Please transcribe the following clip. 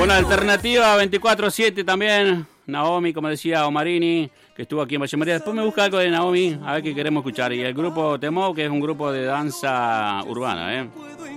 Bueno, Alternativa 24/7 también. Naomi, como decía Omarini, que estuvo aquí en Valle María. Después me busca algo de Naomi, a ver qué queremos escuchar. Y el grupo Temo, que es un grupo de danza urbana,